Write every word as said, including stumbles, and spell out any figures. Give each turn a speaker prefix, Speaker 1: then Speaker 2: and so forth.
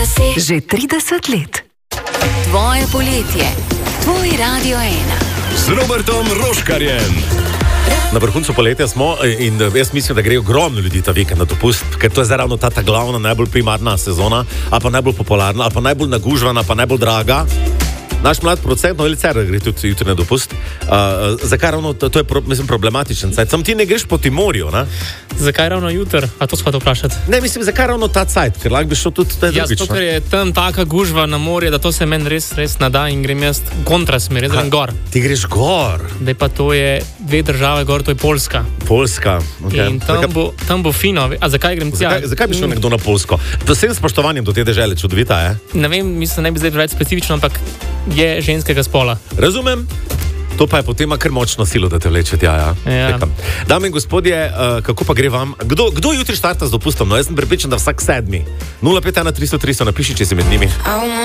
Speaker 1: Že trideset let.
Speaker 2: Tvoje poletje, tvoj Radio ena.
Speaker 3: Z Robertom Roškarjem. Na vrhuncu poletja smo in jaz mislim, da gre ogromno ljudi ta vikend na dopust, ker to je zaravno ta, ta glavna, najbolj primarna sezona, a pa najbolj popularna, a pa najbolj nagužvana, pa najbolj draga. Naš mlad producent, no, Ilicer, gre tudi jutri na dopust. Uh, zakaj ravno, to, to je pro, mislim, problematičen cajt. Sam ti ne greš po Timorju, ne?
Speaker 4: Zakaj ravno jutri? A to spada vprašati?
Speaker 3: Ne, mislim, zakaj ravno ta cajt, ker lahko bi šel tudi taj
Speaker 4: ja,
Speaker 3: drugič.
Speaker 4: Ja, zato, ker je tam taka gužva na morje, da to se meni res, res nada in grem jaz kontrasmer, jaz grem gor.
Speaker 3: Ti greš gor?
Speaker 4: Dej pa to je dve države gor, to je Poljska.
Speaker 3: Poljska, ok.
Speaker 4: In tam, zakaj, bo, tam bo fino. A zakaj grem tja?
Speaker 3: Zakaj, zakaj bi šel nekdo na Poljsko? Z vsem spoštovanjem do te dežele, čudovita, je?
Speaker 4: Ne vem, mislim, ne bi zdaj preveč specifično, ampak je ženskega spola.
Speaker 3: Razumem. To pa je potem kar močno silo, da te vleče tja, ja.
Speaker 4: Ja.
Speaker 3: Dame in gospodje, uh, kako pa gre vam? Kdo, kdo jutri štarta z dopustom? No, jaz sem prepričan, da vsak sedmi. nula pet ena tri sto tri sto napiši, če si med njimi.